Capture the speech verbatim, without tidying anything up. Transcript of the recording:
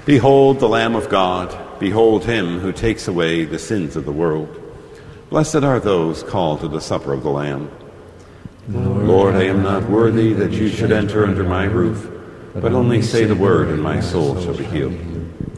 Behold the Lamb of God. Behold him who takes away the sins of the world. Blessed are those called to the supper of the Lamb. Lord, Lord, I am not worthy that you should enter under my roof, but only say the word, and my soul shall be healed.